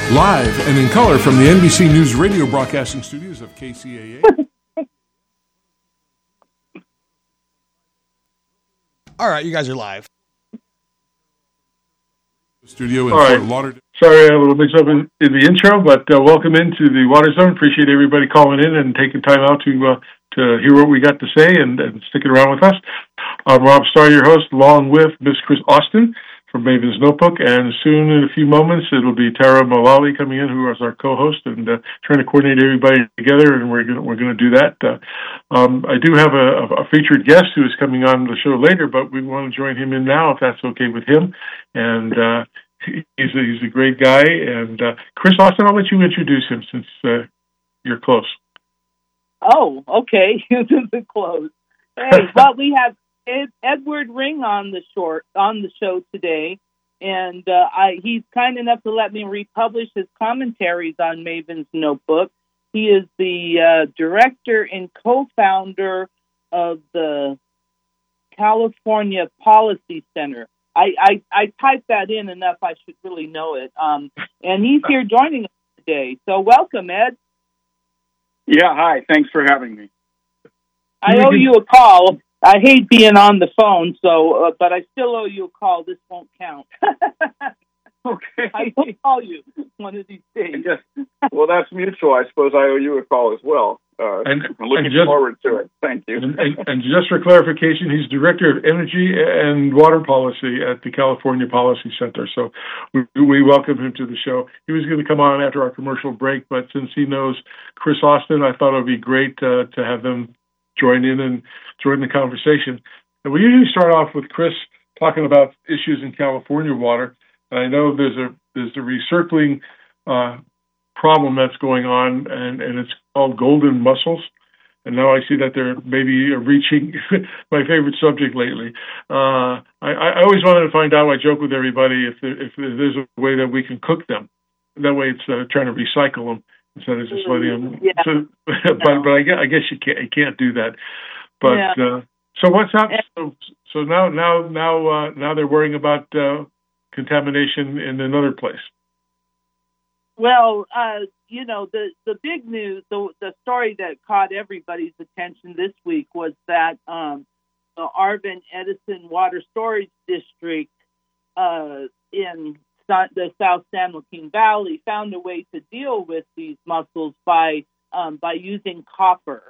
Live and in color from the NBC News radio broadcasting studios of KCAA. All right, you guys are live. Studio in All right. Fort Lauderdale. Sorry, I had a little mix up in the intro, but welcome into the Water Zone. Appreciate everybody calling in and taking time out to hear what we got to say and sticking around with us. I'm Rob Starr, your host, along with Miss Chris Austin from Maven's Notebook, and soon in a few moments it'll be Tara Mullally coming in, who is our co-host, and trying to coordinate everybody together, and we're gonna do that. I do have a featured guest who is coming on the show later, but we want to join him in now if that's okay with him. And he's a great guy. And Chris Austin, I'll let you introduce him since you're close. Oh, okay. Close. Hey, well, we have Edward Ring on the show today, and he's kind enough to let me republish his commentaries on Maven's Notebook. He is the director and co-founder of the California Policy Center. I typed that in enough, I should really know it. And he's here joining us today. So welcome, Ed. Yeah, hi. Thanks for having me. I owe you a call. I hate being on the phone, so but I still owe you a call. This won't count. Okay. I will call you one of these days. Well, that's mutual. I suppose I owe you a call as well. And I'm looking forward to it. Thank you. And just for clarification, he's Director of Energy and Water Policy at the California Policy Center. So we welcome him to the show. He was going to come on after our commercial break, but since he knows Chris Austin, I thought it would be great to have them join in and join the conversation. And we usually start off with Chris talking about issues in California water. I know there's a recircling problem that's going on, and it's called golden mussels. And now I see that they're maybe reaching my favorite subject lately. I always wanted to find out. I joke with everybody if there's a way that we can cook them. That way, it's trying to recycle them instead of just letting them. Yeah. So, but I guess you can't do that. But Yeah. So what's up? So now they're worrying about contamination in another place. Well, the big news, the story that caught everybody's attention this week was that the Arvin Edison Water Storage District in the South San Joaquin Valley found a way to deal with these mussels by using copper,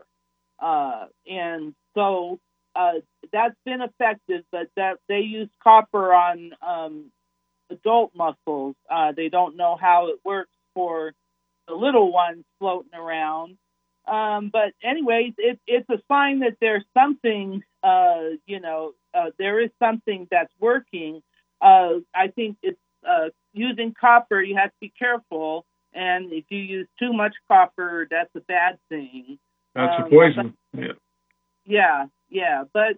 and so that's been effective. But that they use copper on adult mussels. They don't know how it works for the little ones floating around. But anyways, it's a sign that there's something, there is something that's working. I think it's using copper, you have to be careful. And if you use too much copper, that's a bad thing. That's a poison. Yeah. But,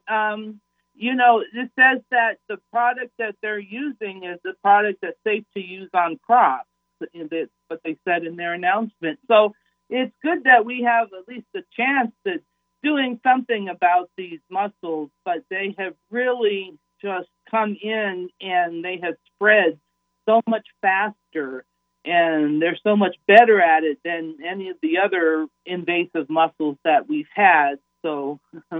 it says that the product that they're using is the product that's safe to use on crops. That's what they said in their announcement. So it's good that we have at least a chance at doing something about these mussels, but they have really just come in and they have spread so much faster, and they're so much better at it than any of the other invasive mussels that we've had. So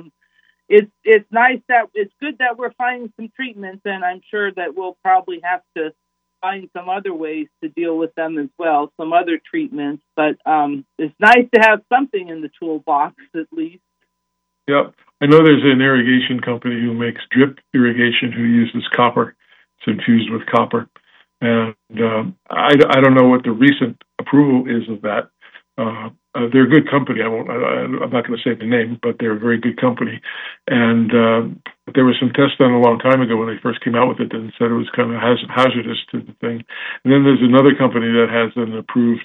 it's nice that it's good that we're finding some treatments, and I'm sure that we'll probably have to find some other ways to deal with them as well, some other treatments. But it's nice to have something in the toolbox at least. Yep. I know there's an irrigation company who makes drip irrigation who uses copper. It's infused with copper. And I don't know what the recent approval is of that. They're a good company. I'm not going to say the name, but they're a very good company. And there was some tests done a long time ago when they first came out with it and said it was kind of hazardous to the thing. And then there's another company that has an approved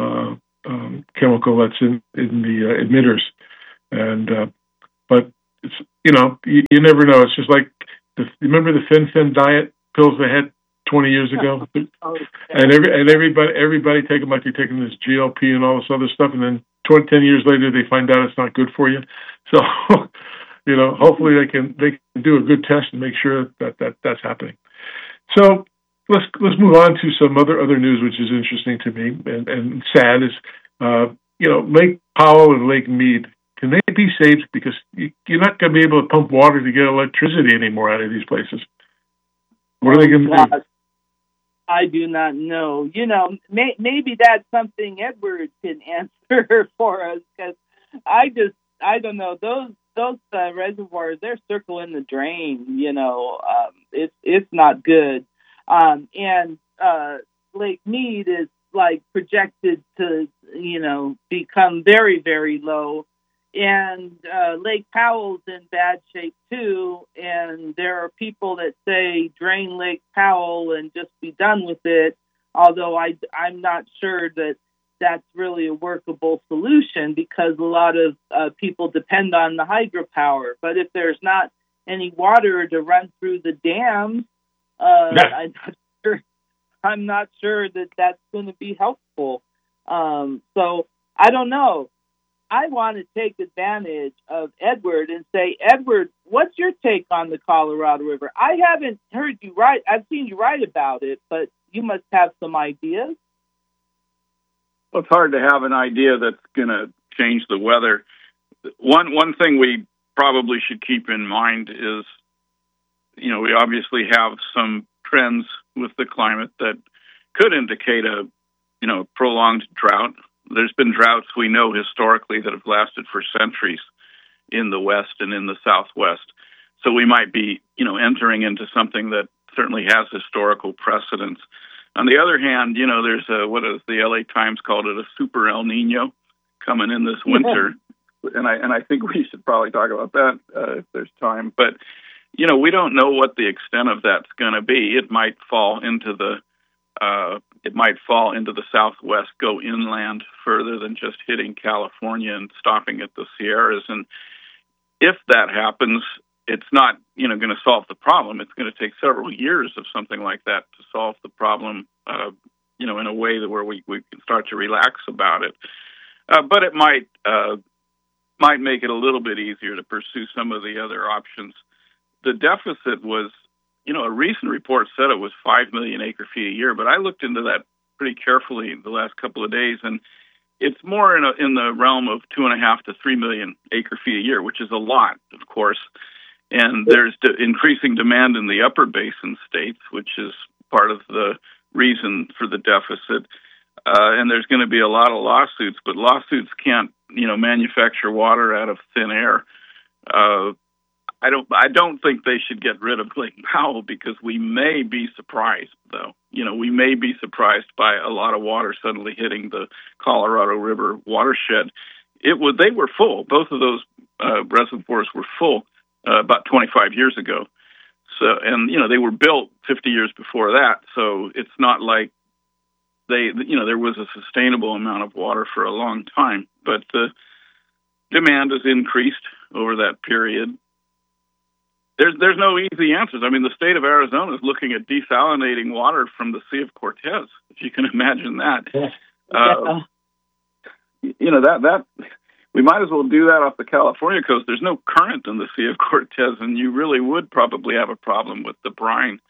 chemical that's in the emitters. And but it's you never know. It's just like remember the Fin diet pills they had 20 years ago, and everybody take them like they're taking this GLP and all this other stuff, and then 10 years later they find out it's not good for you. So, hopefully they can do a good test and make sure that that's happening. So, let's move on to some other news, which is interesting to me and sad. Is Lake Powell and Lake Mead, can they be saved? Because you're not going to be able to pump water to get electricity anymore out of these places. What are they going to do? I do not know. Maybe that's something Edward can answer for us, because I don't know. Those reservoirs, they're circling the drain. It's not good. And Lake Mead is projected to, become very, very low. And Lake Powell's in bad shape too. And there are people that say drain Lake Powell and just be done with it. Although I'm not sure that that's really a workable solution, because a lot of people depend on the hydropower. But if there's not any water to run through the dams, I'm not sure that that's going to be helpful. So I don't know. I want to take advantage of Edward and say, Edward, what's your take on the Colorado River? I haven't heard you write. I've seen you write about it, but you must have some ideas. Well, it's hard to have an idea that's going to change the weather. One thing we probably should keep in mind is, we obviously have some trends with the climate that could indicate a prolonged drought. There's been droughts we know historically that have lasted for centuries in the West and in the Southwest. So we might be, entering into something that certainly has historical precedence. On the other hand, there's what is the LA Times called it, a super El Nino coming in this winter. And I think we should probably talk about that if there's time. But, we don't know what the extent of that's going to be. It might fall into the Southwest, go inland further than just hitting California and stopping at the Sierras. And if that happens, it's not, going to solve the problem. It's going to take several years of something like that to solve the problem, in a way that where we can start to relax about it. But it might make it a little bit easier to pursue some of the other options. The deficit was, a recent report said it was 5 million acre-feet a year, but I looked into that pretty carefully the last couple of days, and it's more in the realm of 2.5 to 3 million acre-feet a year, which is a lot, of course. And there's increasing demand in the upper basin states, which is part of the reason for the deficit. And there's going to be a lot of lawsuits, but lawsuits can't, manufacture water out of thin air. I don't think they should get rid of Lake Powell, because we may be surprised, though. We may be surprised by a lot of water suddenly hitting the Colorado River watershed. They were full. Both of those reservoirs were full about 25 years ago. So, and they were built 50 years before that. So it's not like there was a sustainable amount of water for a long time. But the demand has increased over that period. There's no easy answers. I mean, the state of Arizona is looking at desalinating water from the Sea of Cortez, if you can imagine that. Yeah. That we might as well do that off the California coast. There's no current in the Sea of Cortez, and you really would probably have a problem with the brine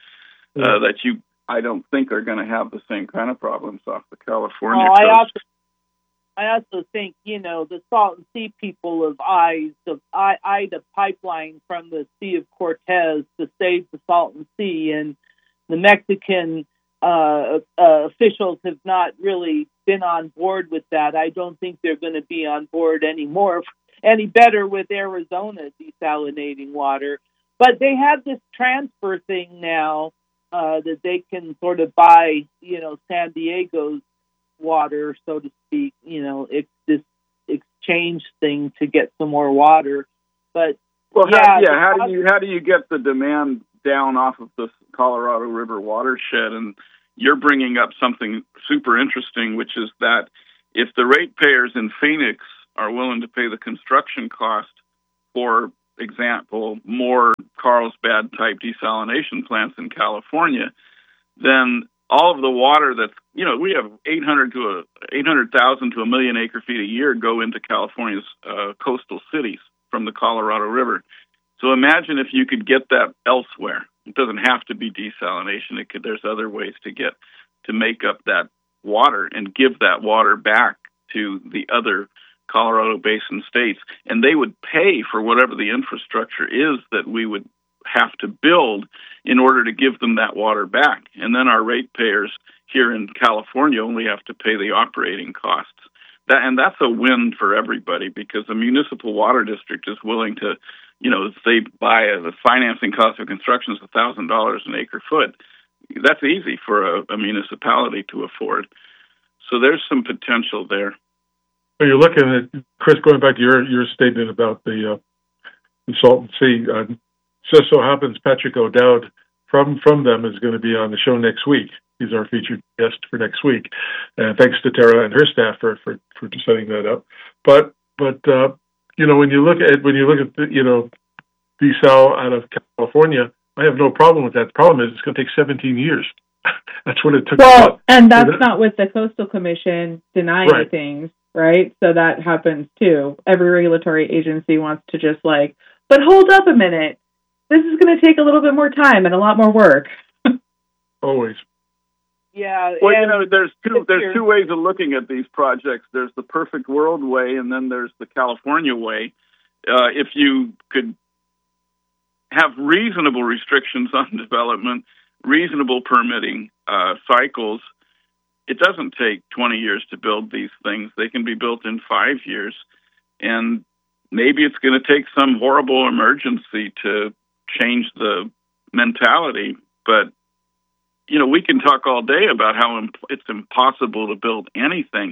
I don't think are going to have the same kind of problems off the California coast. I also think, the Salton Sea people have eyed a pipeline from the Sea of Cortez to save the Salton Sea, and the Mexican officials have not really been on board with that. I don't think they're going to be on board any better with Arizona desalinating water. But they have this transfer thing now that they can sort of buy, San Diego's water, so to speak. It's this exchange thing to get some more water. But how do you get the demand down off of the Colorado River watershed? And you're bringing up something super interesting, which is that if the ratepayers in Phoenix are willing to pay the construction cost, for example, more Carlsbad type desalination plants in California, then all of the water that's, we have 800,000 to 1 million acre-feet a year go into California's coastal cities from the Colorado River. So imagine if you could get that elsewhere, It doesn't have to be desalination. There's other ways to make up that water and give that water back to the other Colorado Basin states, and they would pay for whatever the infrastructure is that we would have to build in order to give them that water back. And then our ratepayers here in California only have to pay the operating costs. That's a win for everybody, because the municipal water district is willing to, they buy the financing cost of construction is $1,000 an acre foot. That's easy for a municipality to afford. So there's some potential there. So you're looking at, Chris, going back to your statement about the Salton Sea. Just so happens Patrick O'Dowd from them is going to be on the show next week. He's our featured guest for next week. And thanks to Tara and her staff for setting that up. But when you look at desal out of California, I have no problem with that. The problem is it's going to take 17 years. That's what it took. Well, and that's not with the Coastal Commission denying things, right? So that happens too. Every regulatory agency wants to just but hold up a minute. This is going to take a little bit more time and a lot more work. Always. Yeah. Well, there's two ways of looking at these projects. There's the perfect world way, and then there's the California way. If you could have reasonable restrictions on development, reasonable permitting cycles, it doesn't take 20 years to build these things. They can be built in 5 years. And maybe it's going to take some horrible emergency to change the mentality. But, we can talk all day about how it's impossible to build anything.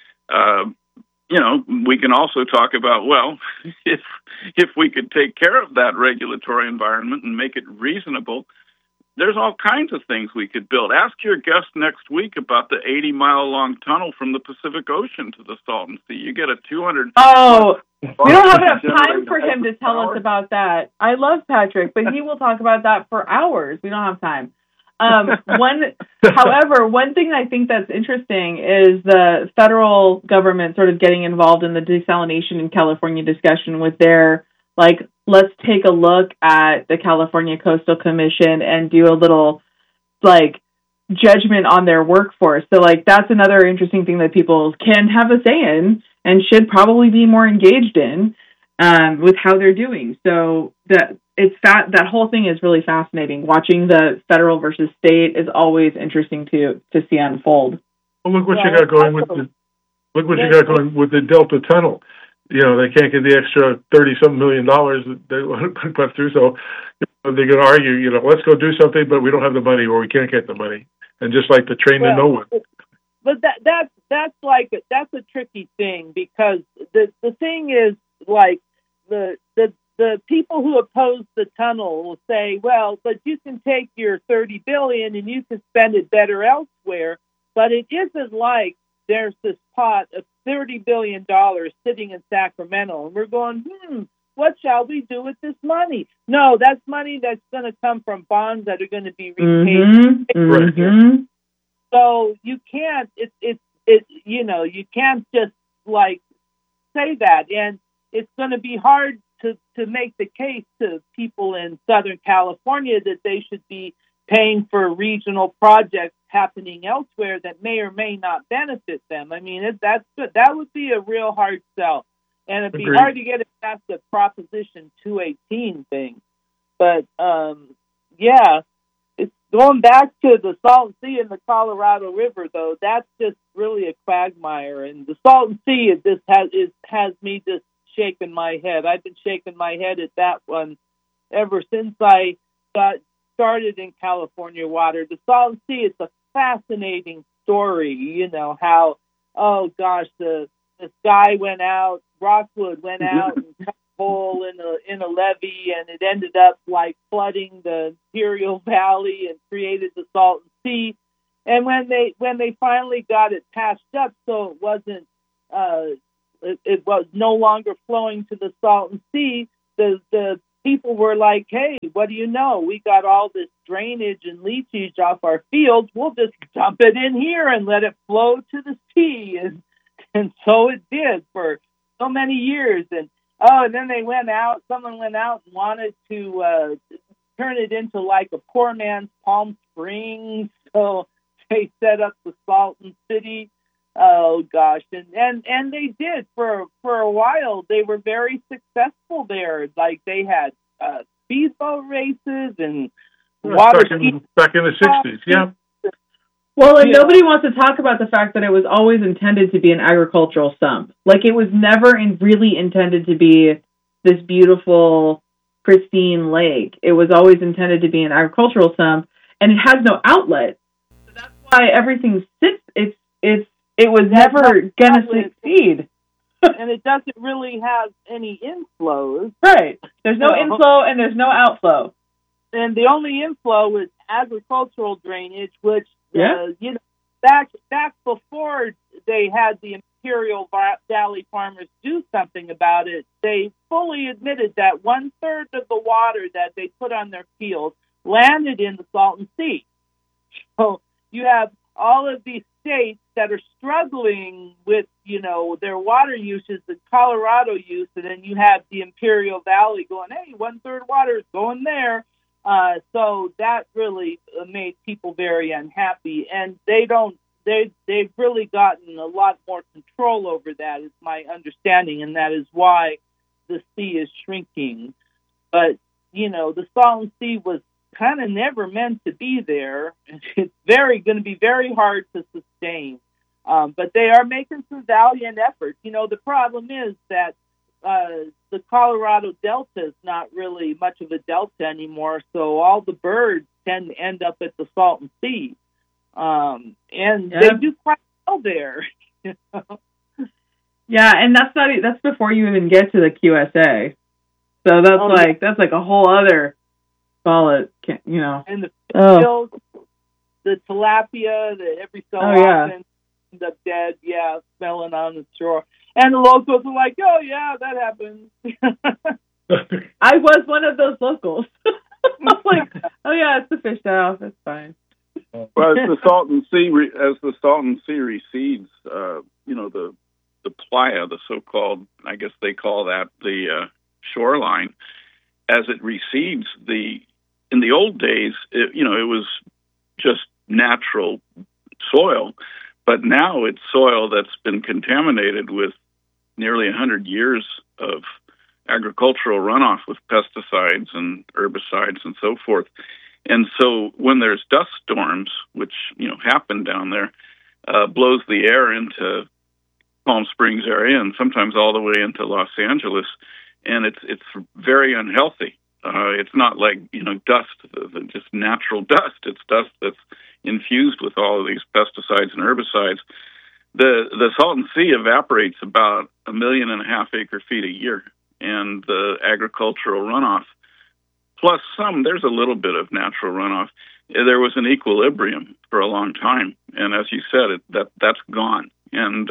We can also talk about, if we could take care of that regulatory environment and make it reasonable, there's all kinds of things we could build. Ask your guest next week about the 80-mile-long tunnel from the Pacific Ocean to the Salton Sea. You get a 200... Oh, we don't have enough time for him to tell us about that. I love Patrick, but he will talk about that for hours. We don't have time. However, one thing I think that's interesting is the federal government sort of getting involved in the desalination in California discussion with their, let's take a look at the California Coastal Commission and do a little, judgment on their workforce. So, that's another interesting thing that people can have a say in and should probably be more engaged in with how they're doing. So that whole thing is really fascinating. Watching the federal versus state is always interesting to see unfold. Well, look what you got going with the Delta Tunnel. They can't get the extra $30-something million that they want to put through. So they're going to argue, let's go do something, but we don't have the money, or we can't get the money. And just like the train to nowhere. But that's a tricky thing, because the thing is, the people who oppose the tunnel will say, well, but you can take your $30 billion and you can spend it better elsewhere. But it isn't like there's this pot of $30 billion sitting in Sacramento, and we're going, what shall we do with this money? No, that's money that's going to come from bonds that are going to be repaid. Mm-hmm. So you can't, you can't just say that. And it's going to be hard to make the case to people in Southern California that they should be paying for regional projects happening elsewhere that may or may not benefit them. I mean, that's good. That would be a real hard sell. And it'd be hard to get it past the Proposition 218 thing. But, it's going back to the Salton Sea and the Colorado River, though. That's just really a quagmire. And the Salton Sea has me just shaking my head. I've been shaking my head at that one ever since I got started in California water. The Salton Sea, it's a fascinating story, how, this guy went out, Rockwood went out and cut a hole in a levee, and it ended up flooding the Imperial Valley and created the Salton Sea. And when they finally got it patched up so it wasn't it was no longer flowing to the Salton Sea, the people were like, hey, what do you know? We got all this drainage and leachage off our fields. We'll just dump it in here and let it flow to the sea. And so it did for so many years. And then someone went out and wanted to turn it into like a poor man's Palm Springs. So they set up the Salton City. Oh gosh, and they did for a while. They were very successful there. Like they had speedboat races and water back in the 60s. Yeah. Well, and nobody wants to talk about the fact that it was always intended to be an agricultural sump. Like, it was never really intended to be this beautiful, pristine lake. It was always intended to be an agricultural sump, and it has no outlet. So that's why everything sits. It was never going to succeed. And it doesn't really have any inflows. Right. There's no inflow and there's no outflow. And the only inflow is agricultural drainage, which back before they had the Imperial Valley farmers do something about it, they fully admitted that 1/3 of the water that they put on their fields landed in the Salton Sea. So you have all of these states that are struggling with, their water uses, the Colorado use, and then you have the Imperial Valley going, hey, 1/3 water is going there. So that really made people very unhappy, and they've really gotten a lot more control over that, is my understanding, and that is why the sea is shrinking. But, the Salton Sea was kind of never meant to be there. It's going to be very hard to sustain. But they are making some valiant efforts. The problem is that the Colorado Delta is not really much of a delta anymore, so all the birds tend to end up at the Salton Sea. They do quite well there. Yeah, and that's before you even get to the QSA. So that's like a whole other solid, And the fish, the tilapia that every so often end up dead, smelling on the shore. And the locals are like, oh, yeah, that happens. I was one of those locals. I was like, oh, yeah, it's the fish now. That's fine. Well, as the Salton Sea recedes, the playa, the so-called, I guess they call that the shoreline, as it recedes, in the old days, it was just natural soil, but now it's soil that's been contaminated with nearly 100 years of agricultural runoff with pesticides and herbicides and so forth. And so when there's dust storms, which, happen down there, blows the air into Palm Springs area and sometimes all the way into Los Angeles, and it's very unhealthy. It's not like, dust, just natural dust. It's dust that's infused with all of these pesticides and herbicides. The Salton Sea evaporates about 1.5 million acre-feet a year, and the agricultural runoff, plus there's a little bit of natural runoff. There was an equilibrium for a long time, and as you said, that's gone. And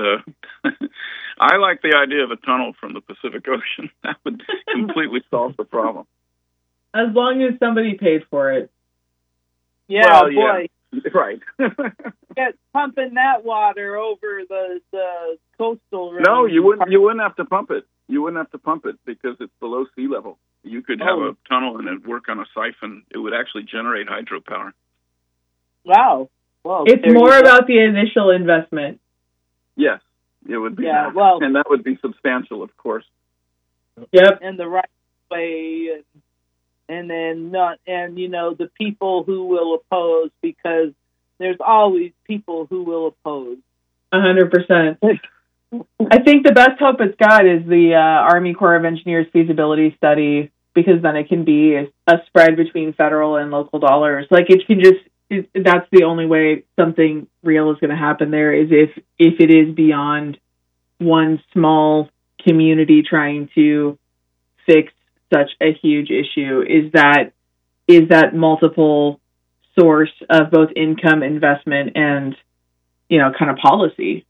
I like the idea of a tunnel from the Pacific Ocean. That would completely solve the problem. As long as somebody paid for it. Yeah, well, boy. Yeah. Right. Get pumping that water over the coastal range. No, you wouldn't have to pump it. You wouldn't have to pump it because it's below sea level. You could have a tunnel and it'd work on a siphon. It would actually generate hydropower. Wow. Well, it's more about the initial investment. Yes, it would be. Yeah, well, and that would be substantial, of course. Yep. And the right way, and then the people who will oppose, because there's always people who will oppose. 100%. I think the best hope it's got is the Army Corps of Engineers feasibility study, because then it can be a spread between federal and local dollars. Like, it can that's the only way something real is going to happen there, is if it is beyond one small community trying to fix such a huge issue, is that multiple source of both income, investment, and kind of policy.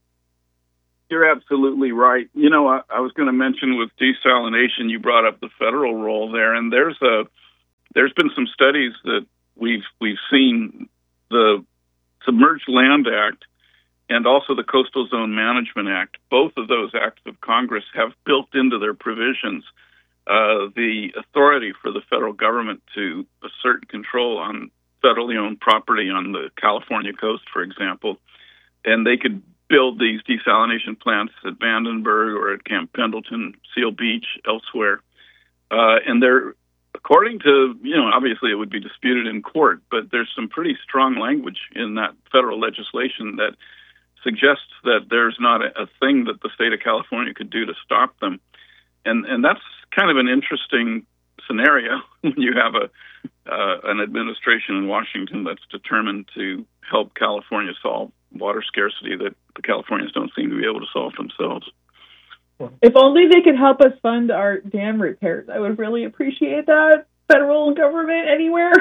You're absolutely right. I was going to mention with desalination, you brought up the federal role there, and there's been some studies that we've seen. The Submerged Land Act and also the Coastal Zone Management Act. Both of those acts of Congress have built into their provisions the authority for the federal government to assert control on federally owned property on the California coast, for example, and they could build these desalination plants at Vandenberg or at Camp Pendleton, Seal Beach, elsewhere. And they're, according to, obviously it would be disputed in court, but there's some pretty strong language in that federal legislation that suggests that there's not a thing that the state of California could do to stop them. And that's kind of an interesting scenario when you have an administration in Washington that's determined to help California solve water scarcity that the Californians don't seem to be able to solve themselves. If only they could help us fund our dam repairs, I would really appreciate that. Federal government anywhere.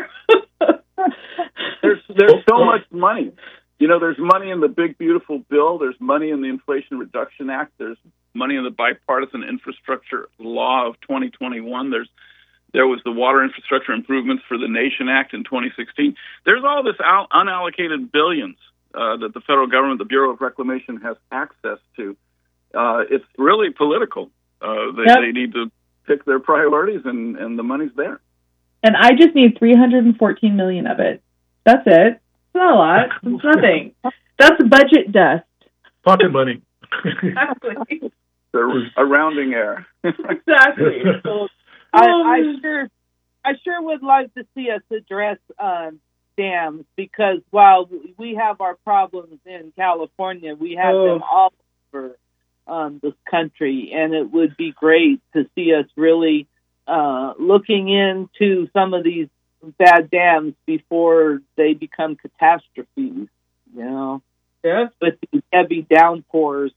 There's so much money. There's money in the big, beautiful bill. There's money in the Inflation Reduction Act. There's money in the Bipartisan Infrastructure Law of 2021. There was the Water Infrastructure Improvements for the Nation Act in 2016. There's all this unallocated billions that the federal government, the Bureau of Reclamation, has access to. It's really political. They need to pick their priorities, and the money's there. And I just need $314 million of it. That's it. It's not a lot. It's nothing. That's budget dust. Pocket money. Exactly. There's a rounding error. Exactly. So I sure would love to see us address dams, because while we have our problems in California, we have them all over this country, and it would be great to see us really looking into some of these bad dams before they become catastrophes, Yeah. With these heavy downpours.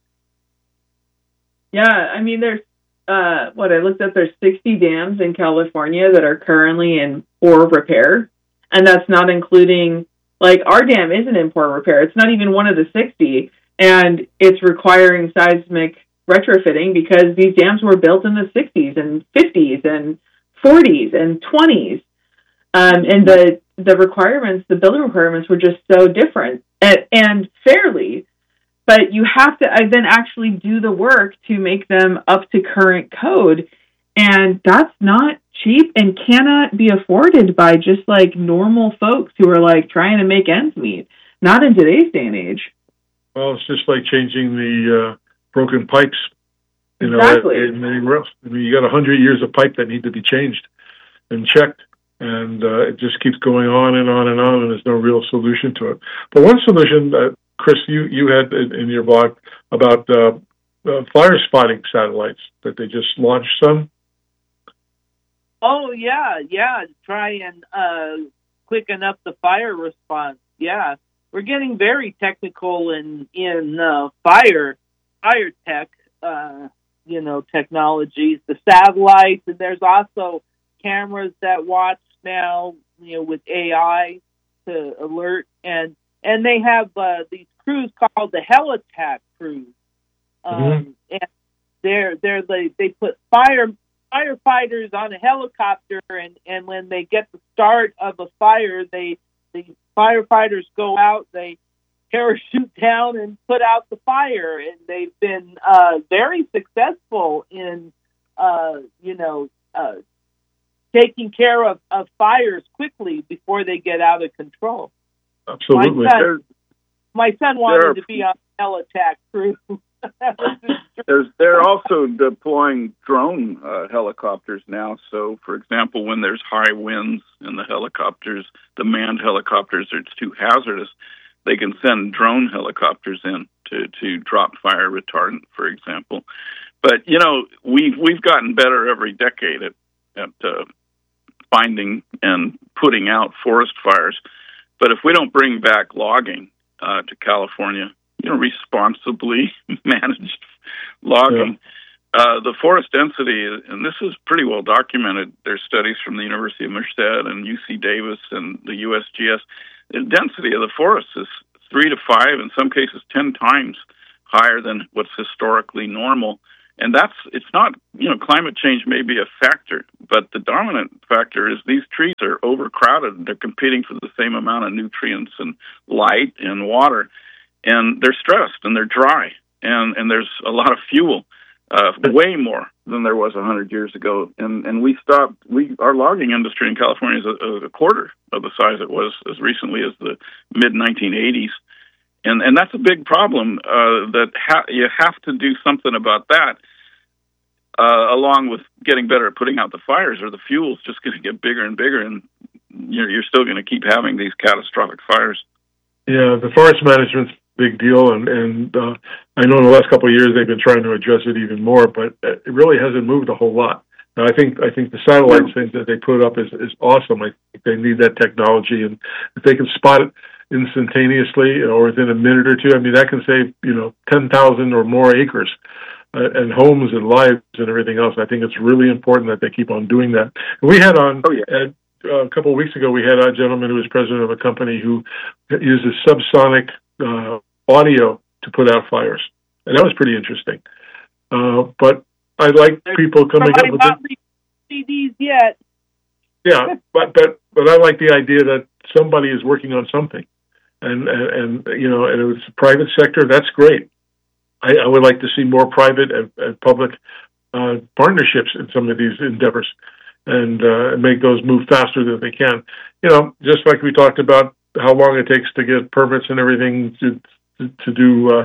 Yeah, I mean, there's, I looked at, there's 60 dams in California that are currently in poor repair, and that's not including, our dam isn't in poor repair. It's not even one of the 60, and it's requiring seismic retrofitting because these dams were built in the 60s and 50s and 40s and 20s. And the requirements, the building requirements were just so different and fairly, but you have to then actually do the work to make them up to current code. And that's not cheap and cannot be afforded by just normal folks who are trying to make ends meet. Not in today's day and age. Well, it's just like changing the broken pipes, Exactly. And anywhere else. I mean, you got 100 years of pipe that need to be changed and checked. And it just keeps going on and on and on, and there's no real solution to it. But one solution, Chris, you had in your blog about fire spotting satellites, that they just launched some. Oh, yeah. Try and quicken up the fire response. Yeah. We're getting very technical in fire tech, technologies, the satellites, and there's also cameras that watch now, with AI to alert, and they have these crews called the Helitack crews, and they put firefighters on a helicopter, and when they get the start of a fire, the firefighters go out, they parachute down and put out the fire, and they've been very successful in taking care of fires quickly before they get out of control. Absolutely. My son wanted to be on the Helitack crew. They're also deploying drone helicopters now. So, for example, when there's high winds and the manned helicopters, it's too hazardous, they can send drone helicopters in to drop fire retardant, for example. But, we've gotten better every decade at finding and putting out forest fires. But if we don't bring back logging to California, responsibly managed logging, the forest density, and this is pretty well documented, there's studies from the University of Merced and UC Davis and the USGS, the density of the forest is 3 to 5, in some cases 10 times higher than what's historically normal. And it's not, climate change may be a factor, but the dominant factor is these trees are overcrowded. They're competing for the same amount of nutrients and light and water, and they're stressed and they're dry, and there's a lot of fuel. way more than there was 100 years ago. And our logging industry in California is a quarter of the size it was as recently as the mid-1980s. And that's a big problem, you have to do something about that, along with getting better at putting out the fires, or the fuel's just going to get bigger and bigger, and you're still going to keep having these catastrophic fires. Yeah, the forest management's a big deal, and I know in the last couple of years they've been trying to address it even more, but it really hasn't moved a whole lot. Now, I think the satellite thing that they put up is awesome. I think they need that technology, and if they can spot it instantaneously or within a minute or two, I mean, that can save 10,000 or more acres and homes and lives and everything else. I think it's really important that they keep on doing that. And we had on a couple of weeks ago, we had a gentleman who was president of a company who uses subsonic audio to put out fires, and that was pretty interesting. But I like people coming up with CDs yet. Yeah, but I like the idea that somebody is working on something, and if it's the private sector, that's great. I would like to see more private and public partnerships in some of these endeavors, and make those move faster than they can. Just like we talked about how long it takes to get permits and everything to do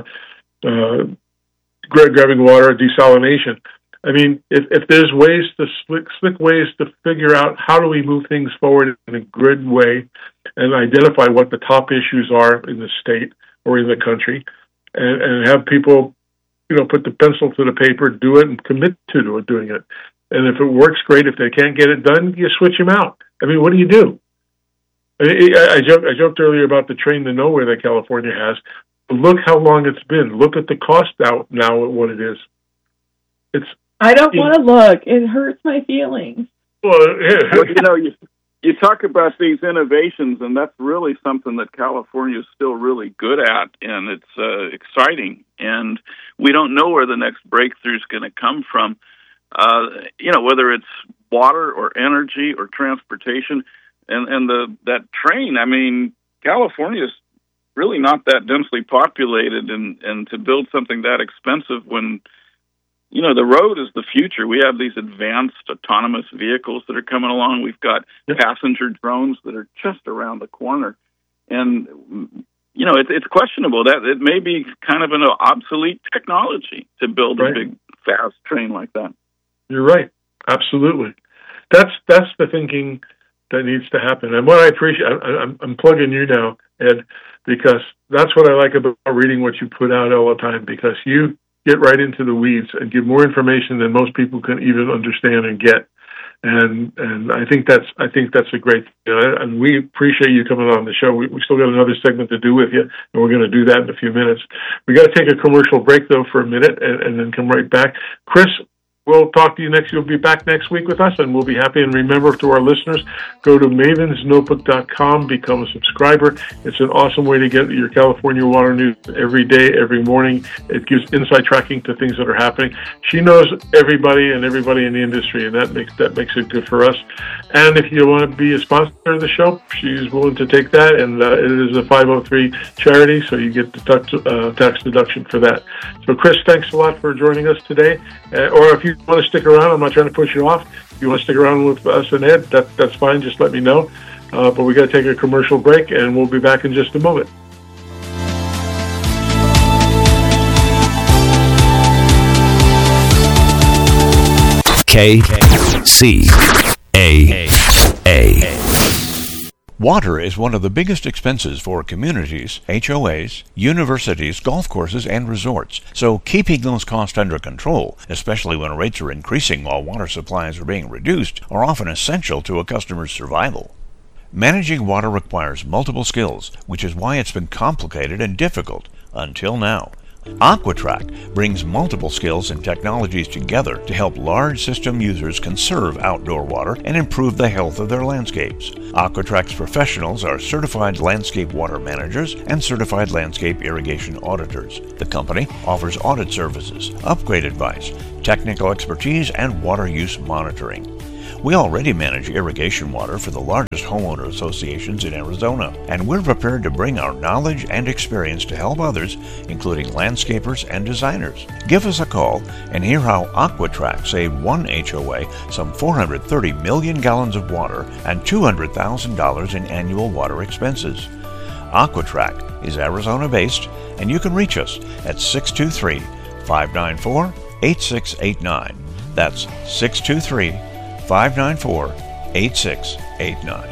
grabbing water, desalination. I mean, if there's ways to slick ways to figure out how do we move things forward in a good way and identify what the top issues are in the state or in the country, and have people, put the pencil to the paper, do it, and commit to doing it. And if it works, great. If they can't get it done, you switch them out. I mean, what do you do? I joked earlier about the train to nowhere that California has. Look how long it's been. Look at the cost out now at what it is. I don't want to look. It hurts my feelings. Well, you talk about these innovations, and that's really something that California is still really good at, and it's exciting. And we don't know where the next breakthrough is going to come from. Whether it's water or energy or transportation, and that train. I mean, California is really not that densely populated, and to build something that expensive when the road is the future. We have these advanced autonomous vehicles that are coming along. We've got passenger drones that are just around the corner. And, it's questionable that it may be kind of an obsolete technology to build a big, fast train like that. You're right. Absolutely. That's the thinking that needs to happen. And what I appreciate, I'm plugging you now, Ed, because that's what I like about reading what you put out all the time, because you get right into the weeds and give more information than most people can even understand and get. And I think that's a great thing. And we appreciate you coming on the show. We still got another segment to do with you, and we're going to do that in a few minutes. We got to take a commercial break though for a minute, and then come right back. Chris, we'll talk to you next. You'll be back next week with us, and we'll be happy. And remember, to our listeners, go to mavensnotebook.com, become a subscriber. It's an awesome way to get your California water news every day, every morning. It gives inside tracking to things that are happening. She knows everybody in the industry, and that makes it good for us. And if you want to be a sponsor of the show, she's willing to take that, and it is a 503 charity, so you get the tax deduction for that. So, Chris, thanks a lot for joining us today. Or if you want to stick around, I'm not trying to push you off. If you want to stick around with us and Ed, that's fine. Just let me know. But we got to take a commercial break, and we'll be back in just a moment. KCAA. Water is one of the biggest expenses for communities, HOAs, universities, golf courses, and resorts. So keeping those costs under control, especially when rates are increasing while water supplies are being reduced, are often essential to a customer's survival. Managing water requires multiple skills, which is why it's been complicated and difficult until now. Aqua-Track brings multiple skills and technologies together to help large system users conserve outdoor water and improve the health of their landscapes. Aqua-Track's professionals are certified landscape water managers and certified landscape irrigation auditors. The company offers audit services, upgrade advice, technical expertise, and water use monitoring. We already manage irrigation water for the largest homeowner associations in Arizona, and we're prepared to bring our knowledge and experience to help others, including landscapers and designers. Give us a call and hear how Aquatrack saved one HOA some 430 million gallons of water and $200,000 in annual water expenses. Aquatrack is Arizona-based, and you can reach us at 623-594-8689. That's 623-594-8689.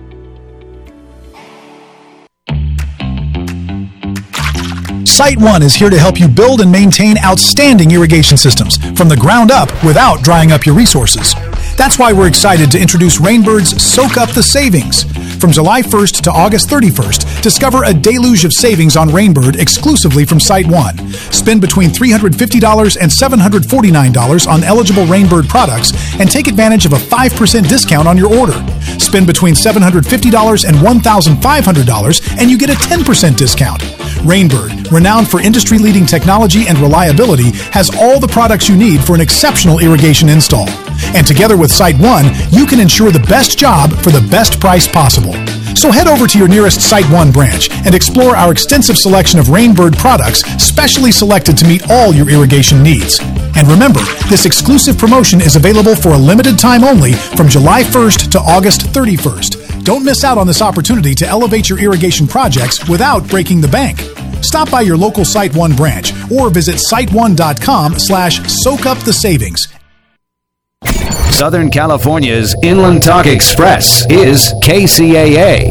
SiteOne is here to help you build and maintain outstanding irrigation systems from the ground up without drying up your resources. That's why we're excited to introduce Rainbird's Soak Up the Savings. From July 1st to August 31st, discover a deluge of savings on Rainbird exclusively from SiteOne. Spend between $350 and $749 on eligible Rainbird products and take advantage of a 5% discount on your order. Spend between $750 and $1,500 and you get a 10% discount. Rainbird, renowned for industry-leading technology and reliability, has all the products you need for an exceptional irrigation install. And together with SiteOne, you can ensure the best job for the best price possible. So head over to your nearest SiteOne branch and explore our extensive selection of Rainbird products specially selected to meet all your irrigation needs. And remember, this exclusive promotion is available for a limited time only from July 1st to August 31st. Don't miss out on this opportunity to elevate your irrigation projects without breaking the bank. Stop by your local SiteOne branch or visit siteone.com/soakupthesavings. Southern California's Inland Talk Express is KCAA.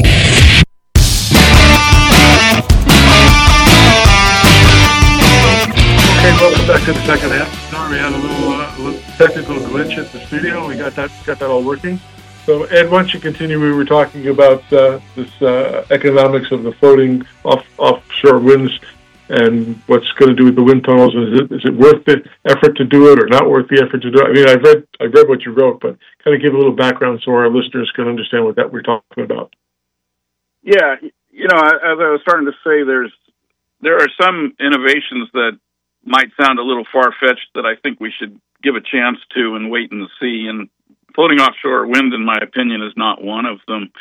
Okay, welcome back to the second half. Sorry, we had a little technical glitch at the studio. We got that all working. So, Ed, why don't you continue? We were talking about this economics of the floating offshore winds and what's going to do with the wind tunnels. Is it worth the effort to do it or not worth the effort to do it? I mean, I read what you wrote, but kind of give a little background so our listeners can understand what that we're talking about. Yeah, as I was starting to say, there are some innovations that might sound a little far-fetched that I think we should give a chance to and wait and see. And floating offshore wind, in my opinion, is not one of them.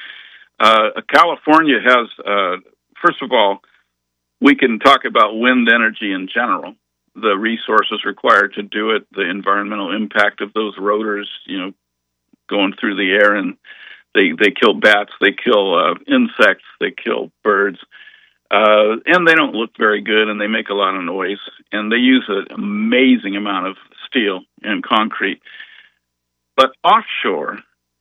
California has, first of all, we can talk about wind energy in general, the resources required to do it, the environmental impact of those rotors, going through the air, and they kill bats, they kill insects, they kill birds, and they don't look very good, and they make a lot of noise, and they use an amazing amount of steel and concrete. But offshore,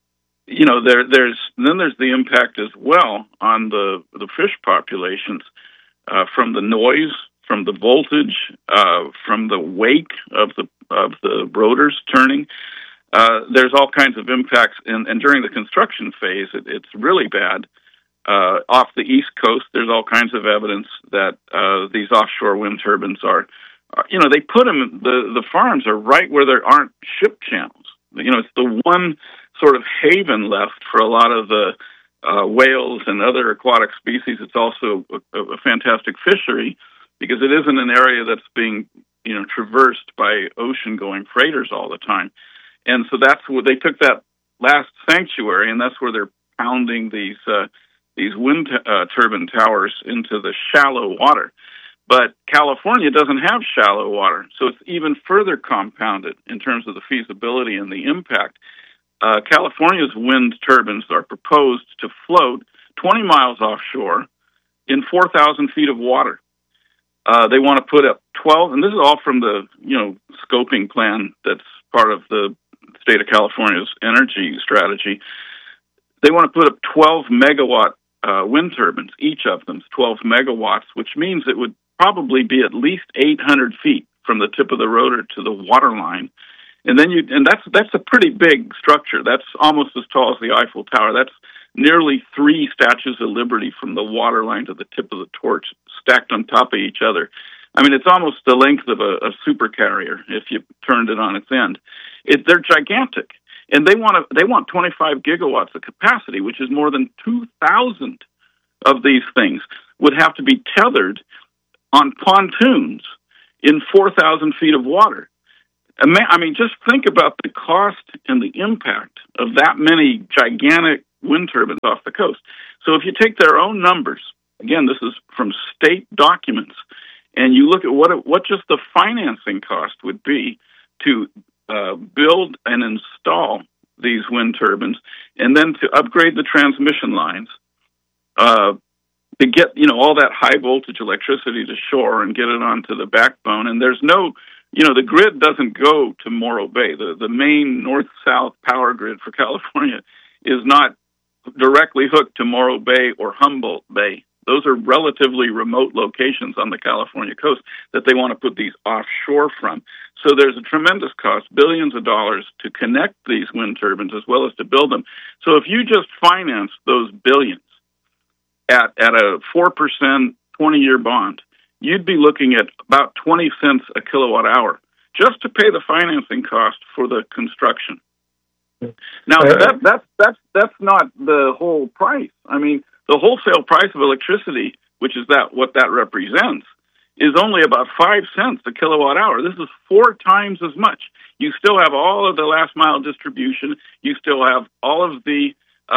there's the impact as well on the fish populations. From the noise, from the voltage, from the wake of the rotors turning. There's all kinds of impacts, and during the construction phase, it's really bad. Off the East Coast, there's all kinds of evidence that these offshore wind turbines are they put them, the farms are right where there aren't ship channels. It's the one sort of haven left for a lot of the whales and other aquatic species. It's also a fantastic fishery because it isn't an area that's being, traversed by ocean-going freighters all the time. And so that's where they took that last sanctuary, and that's where they're pounding these wind turbine towers into the shallow water. But California doesn't have shallow water, so it's even further compounded in terms of the feasibility and the impact. California's wind turbines are proposed to float 20 miles offshore in 4,000 feet of water. They want to put up 12, and this is all from the scoping plan that's part of the state of California's energy strategy. They want to put up 12 megawatt wind turbines, each of them 12 megawatts, which means it would probably be at least 800 feet from the tip of the rotor to the water line. And then that's a pretty big structure. That's almost as tall as the Eiffel Tower. That's nearly 3 Statues of Liberty from the water line to the tip of the torch, stacked on top of each other. I mean, it's almost the length of a supercarrier if you turned it on its end. They're gigantic, and they want 25 gigawatts of capacity, which is more than 2,000 of these things would have to be tethered on pontoons in 4,000 feet of water. I mean, just think about the cost and the impact of that many gigantic wind turbines off the coast. So if you take their own numbers, again, this is from state documents, and you look at what just the financing cost would be to build and install these wind turbines, and then to upgrade the transmission lines, to get all that high voltage electricity to shore and get it onto the backbone. And there's no, the grid doesn't go to Morro Bay. The main north-south power grid for California is not directly hooked to Morro Bay or Humboldt Bay. Those are relatively remote locations on the California coast that they want to put these offshore from. So there's a tremendous cost, billions of dollars, to connect these wind turbines as well as to build them. So if you just finance those billions at a 4% 20-year bond, you'd be looking at about 20 cents a kilowatt hour just to pay the financing cost for the construction. Now, that's not the whole price. I mean, the wholesale price of electricity, which is what that represents, is only about 5 cents a kilowatt hour. This is 4 times as much. You still have all of the last mile distribution. You still have all of the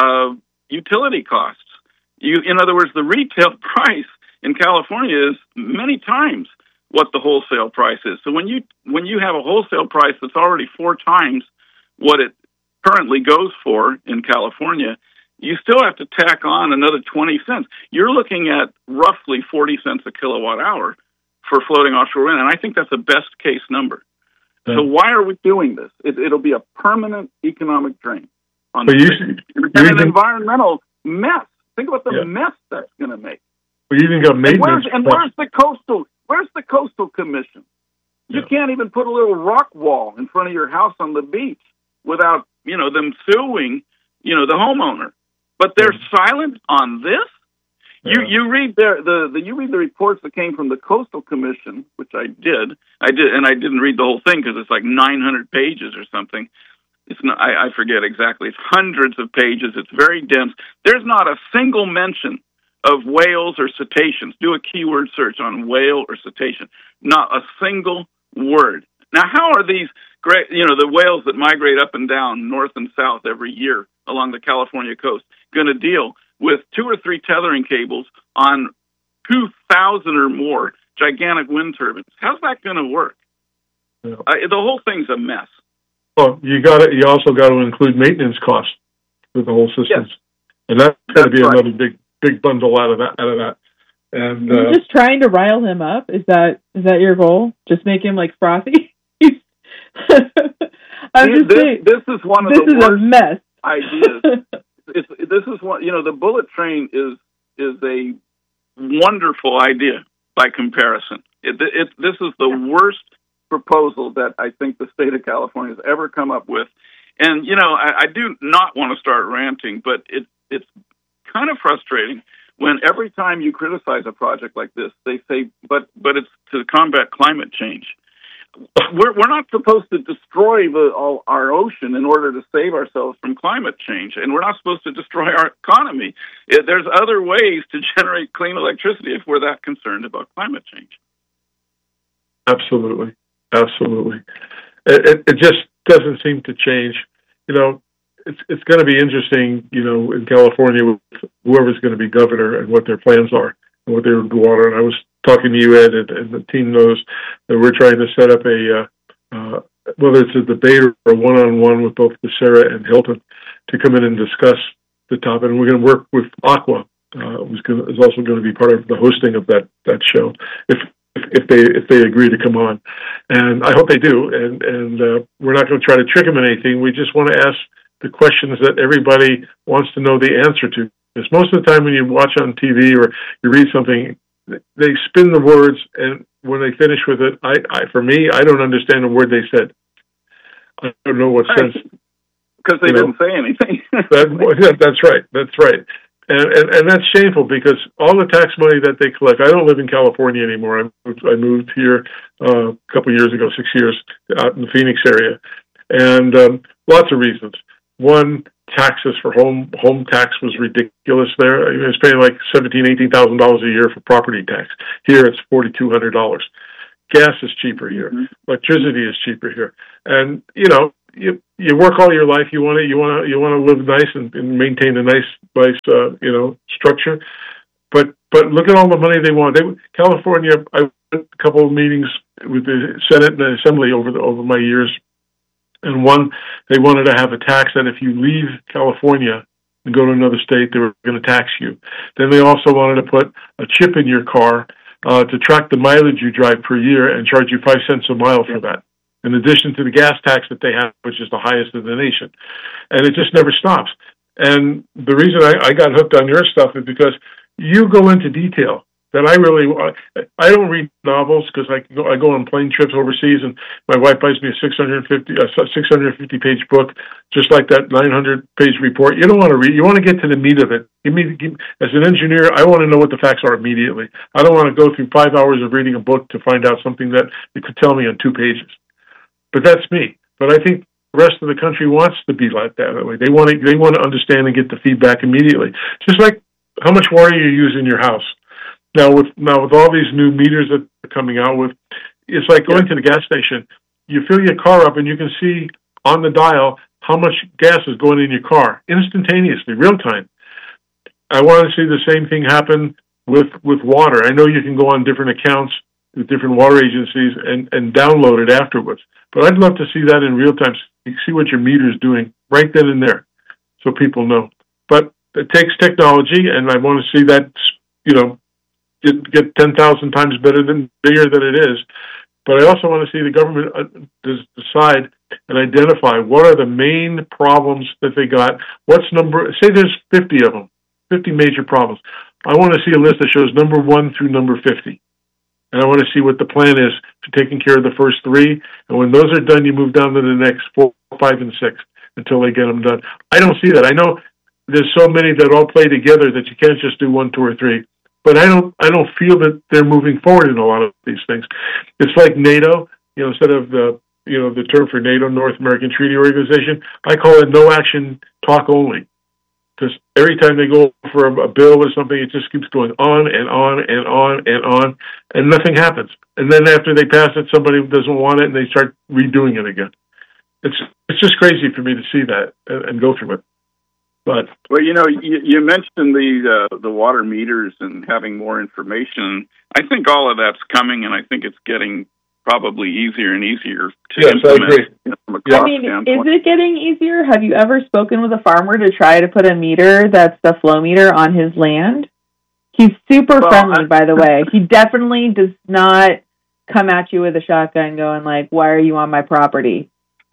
utility costs. In other words, the retail price in California is many times what the wholesale price is. So when you have a wholesale price that's already 4 times what it currently goes for in California, you still have to tack on another 20 cents. You're looking at roughly 40 cents a kilowatt hour for floating offshore wind, and I think that's a best case number. Yeah. So why are we doing this? It'll be a permanent economic drain on an environmental mess. Think about the mess that's going to make. Well, you even got maintenance. And where's the coastal commission? You can't even put a little rock wall in front of your house on the beach without them suing the homeowner. But they're silent on this. Yeah. You read you read the reports that came from the Coastal Commission, which I did, and I didn't read the whole thing because it's like 900 pages or something. It's not, I forget exactly. It's hundreds of pages. It's very dense. There's not a single mention of whales or cetaceans. Do a keyword search on whale or cetacean. Not a single word. Now, how are these great, the whales that migrate up and down, north and south every year along the California coast, going to deal with 2 or 3 tethering cables on 2,000 or more gigantic wind turbines? How's that going to work? Yeah. The whole thing's a mess. Well, you also got to include maintenance costs with the whole systems, and that's got to be another big bundle out of that. And you're just trying to rile him up. Is that your goal? Just make him like frothy? I'm just saying. This is one of the worst a mess. ideas. This is one. The bullet train is a wonderful idea by comparison. This is the worst proposal that I think the state of California has ever come up with. And, I do not want to start ranting, but it's kind of frustrating when every time you criticize a project like this, they say, but it's to combat climate change. We're not supposed to destroy our ocean in order to save ourselves from climate change, and we're not supposed to destroy our economy. There's other ways to generate clean electricity if we're that concerned about climate change. Absolutely. It just doesn't seem to change. It's going to be interesting, in California with whoever's going to be governor and what their plans are and what they would go on. And I was talking to you, Ed, and the team knows that we're trying to set up whether it's a debate or a one-on-one with both Becerra and Hilton to come in and discuss the topic. And we're going to work with Aqua, is also going to be part of the hosting of that show if they agree to come on. And I hope they do. And we're not going to try to trick them in anything. We just want to ask the questions that everybody wants to know the answer to. Because most of the time when you watch on TV or you read something, they spin the words, and when they finish with it, for me, I don't understand a word they said. I don't know what sense. Because they didn't say anything. That's right. And that's shameful because all the tax money that they collect, I don't live in California anymore. I moved here a couple of years ago, 6 years, out in the Phoenix area. And lots of reasons. One, taxes for home tax was ridiculous there. I was paying like $17,000, $18,000 a year for property tax. Here it's $4,200. Gas is cheaper here. Mm-hmm. Electricity is cheaper here. And, you work all your life. You want to live nice and maintain a nice structure. But look at all the money they want. California, I went to a couple of meetings with the Senate and the Assembly over my years, and one, they wanted to have a tax that if you leave California and go to another state, they were going to tax you. Then they also wanted to put a chip in your car to track the mileage you drive per year and charge you 5 cents a mile for that, in addition to the gas tax that they have, which is the highest in the nation. And it just never stops. And the reason I got hooked on your stuff is because you go into detail that I don't read novels because I go on plane trips overseas, and my wife buys me a 650 page book, just like that 900-page report. You don't want to read. You want to get to the meat of it. As an engineer, I want to know what the facts are immediately. I don't want to go through 5 hours of reading a book to find out something that you could tell me on 2 pages. But that's me. But I think the rest of the country wants to be like that way. They want to understand and get the feedback immediately. Just like how much water you use in your house. Now with all these new meters that are coming out with, it's like going to the gas station. You fill your car up and you can see on the dial how much gas is going in your car instantaneously, real time. I want to see the same thing happen with water. I know you can go on different accounts with different water agencies and download it afterwards. But I'd love to see that in real time. You see what your meter is doing right then and there, so people know. But it takes technology, and I want to see that, get 10,000 times bigger than it is. But I also want to see the government decide and identify what are the main problems that they got. Say there's 50 of them, 50 major problems. I want to see a list that shows number 1 through number 50. And I want to see what the plan is for taking care of the first 3. And when those are done, you move down to the next 4, 5, and 6 until they get them done. I don't see that. I know there's so many that all play together that you can't just do 1, 2, or 3. But I don't feel that they're moving forward in a lot of these things. It's like NATO, instead of the term for NATO, North American Treaty Organization, I call it no action, talk only. Because every time they go for a bill or something, it just keeps going on and on and on and on, and nothing happens. And then after they pass it, somebody doesn't want it, and they start redoing it again. It's just crazy for me to see that and go through it. But you mentioned the water meters and having more information. I think all of that's coming, and I think it's getting probably easier and easier to implement. I agree. From a cost standpoint. Is it getting easier? Have you ever spoken with a farmer to try to put a meter that's the flow meter on his land? He's super friendly, by the way. He definitely does not come at you with a shotgun going like, "Why are you on my property?"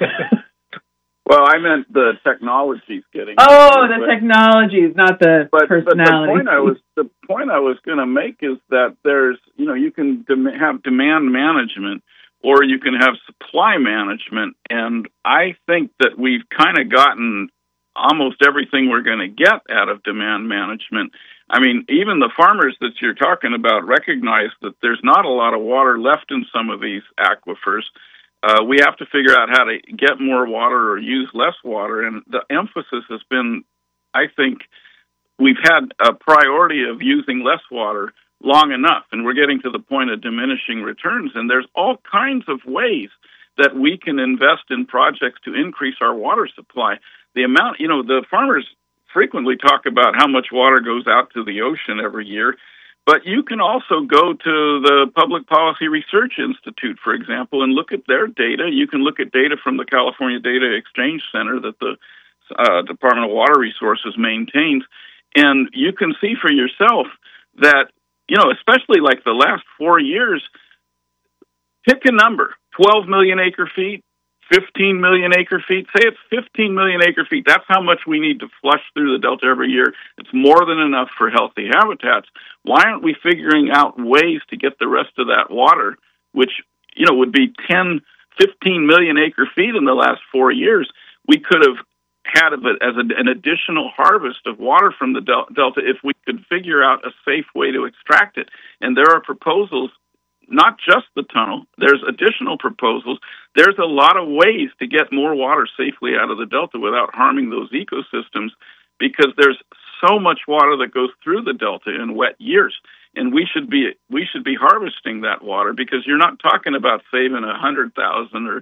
Well, I meant the technology's getting. Oh, the technology, not the personality. But the point I was going to make is that there's, you can have demand management, or you can have supply management, and I think that we've kind of gotten almost everything we're going to get out of demand management. I mean, even the farmers that you're talking about recognize that there's not a lot of water left in some of these aquifers. We have to figure out how to get more water or use less water, and the emphasis has been, I think, we've had a priority of using less water long enough, and we're getting to the point of diminishing returns, and there's all kinds of ways that we can invest in projects to increase our water supply. The amount, the farmers frequently talk about how much water goes out to the ocean every year, but you can also go to the Public Policy Research Institute, for example, and look at their data. You can look at data from the California Data Exchange Center that the Department of Water Resources maintains, and you can see for yourself that, especially like the last 4 years, pick a number, 12 million acre feet, 15 million acre feet. Say it's 15 million acre feet. That's how much we need to flush through the Delta every year. It's more than enough for healthy habitats. Why aren't we figuring out ways to get the rest of that water, which, would be 10, 15 million acre feet in the last 4 years? We could have had of it as an additional harvest of water from the Delta if we could figure out a safe way to extract it. And there are proposals, not just the tunnel, there's additional proposals. There's a lot of ways to get more water safely out of the Delta without harming those ecosystems, because there's so much water that goes through the Delta in wet years. And we should be harvesting that water, because you're not talking about saving 100,000 or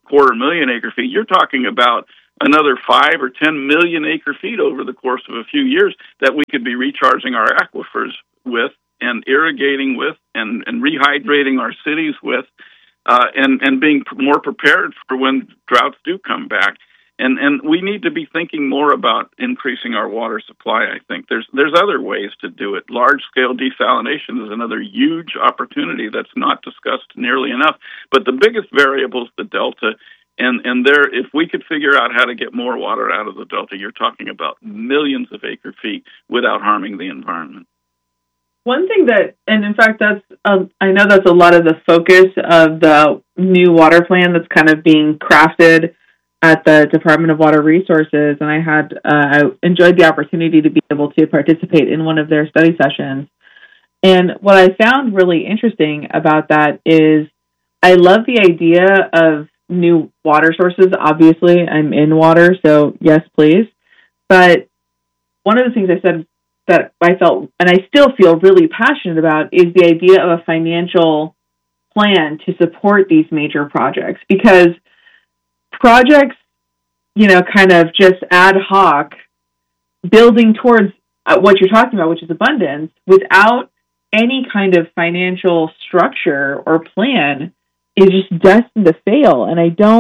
250,000 acre feet. You're talking about another 5 or 10 million acre feet over the course of a few years that we could be recharging our aquifers with and irrigating with and rehydrating our cities with and being more prepared for when droughts do come back. And we need to be thinking more about increasing our water supply, I think. There's other ways to do it. Large-scale desalination is another huge opportunity that's not discussed nearly enough. But the biggest variable is the delta. And there, if we could figure out how to get more water out of the delta, you're talking about millions of acre feet without harming the environment. One thing that, and in fact, that's I know that's a lot of the focus of the new water plan that's kind of being crafted at the Department of Water Resources, and I enjoyed the opportunity to be able to participate in one of their study sessions. And what I found really interesting about that is I love the idea of new water sources. Obviously, I'm in water, so yes, please. But one of the things I said that I felt, and I still feel really passionate about, is the idea of a financial plan to support these major projects, because projects, kind of just ad hoc, building towards what you're talking about, which is abundance, without any kind of financial structure or plan, is just destined to fail. And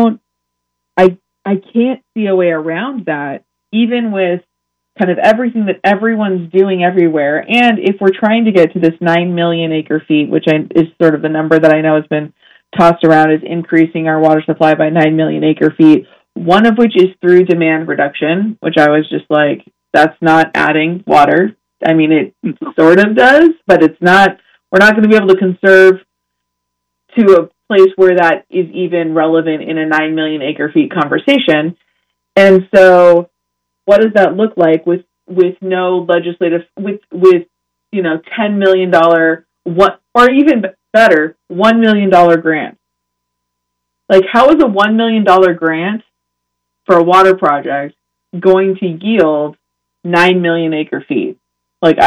I can't see a way around that, even with kind of everything that everyone's doing everywhere. And if we're trying to get to this 9 million acre feet, which is sort of the number that I know has been tossed around as increasing our water supply by 9 million acre feet, one of which is through demand reduction, which I was just like, that's not adding water. I mean, it sort of does, but it's not, we're not going to be able to conserve to a place where that is even relevant in a 9 million acre feet conversation. And so what does that look like with no legislative, with $10 million, or even better, $1 million grant? Like, how is a $1 million grant for a water project going to yield 9 million acre feet? Like,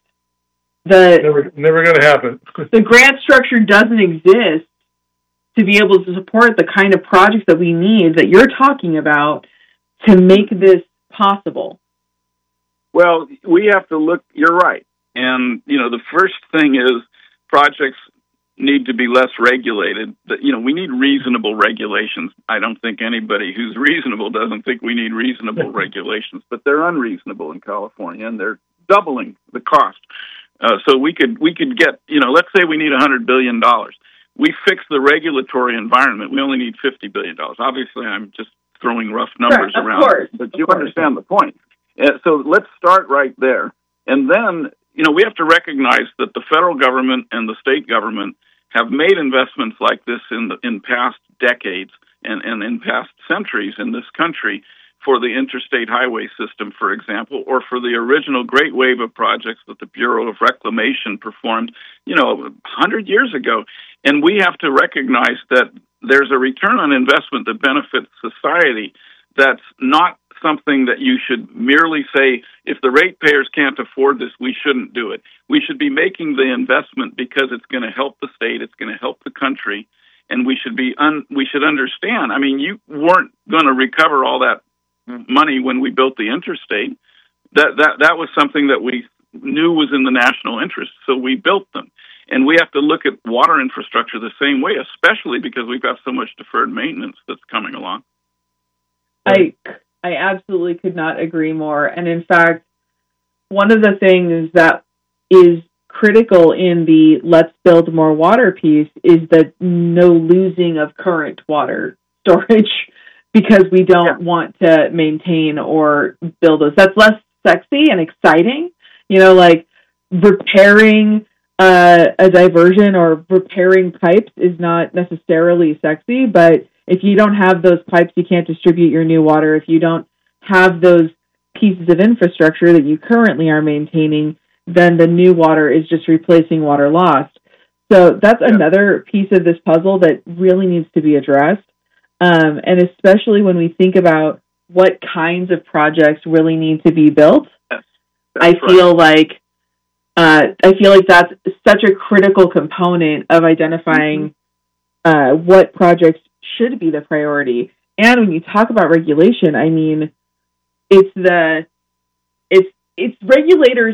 never going to happen. The grant structure doesn't exist to be able to support the kind of projects that we need, that you're talking about, to make this possible. Well, we have to look, you're right. And, the first thing is projects need to be less regulated. We need reasonable regulations. I don't think anybody who's reasonable doesn't think we need reasonable regulations, but they're unreasonable in California, and they're doubling the cost. So we could get, let's say we need $100 billion. We fix the regulatory environment. We only need $50 billion. Obviously, I'm just throwing rough numbers around, but you understand the point. So let's start right there. And then, we have to recognize that the federal government and the state government have made investments like this in past decades and in past centuries in this country for the interstate highway system, for example, or for the original great wave of projects that the Bureau of Reclamation performed, 100 years ago. And we have to recognize that there's a return on investment that benefits society. That's not something that you should merely say, if the ratepayers can't afford this, we shouldn't do it. We should be making the investment because it's going to help the state, it's going to help the country, and we should understand. I mean, you weren't going to recover all that money when we built the interstate. That was something that we knew was in the national interest, so we built them. And we have to look at water infrastructure the same way, especially because we've got so much deferred maintenance that's coming along. I absolutely could not agree more. And in fact, one of the things that is critical in the let's build more water piece is that no losing of current water storage, because we don't want to maintain or build those. That's less sexy and exciting, like repairing a diversion or repairing pipes is not necessarily sexy, but if you don't have those pipes, you can't distribute your new water. If you don't have those pieces of infrastructure that you currently are maintaining, then the new water is just replacing water lost. So that's another piece of this puzzle that really needs to be addressed. And especially when we think about what kinds of projects really need to be built, I feel like that's such a critical component of identifying what projects should be the priority. And when you talk about regulation, I mean, it's regulators